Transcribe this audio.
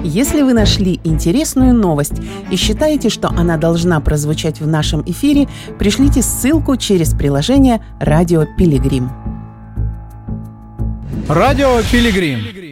Если вы нашли интересную новость и считаете, что она должна прозвучать в нашем эфире, пришлите ссылку через приложение «Радио Пилигрим». Радио Пилигрим.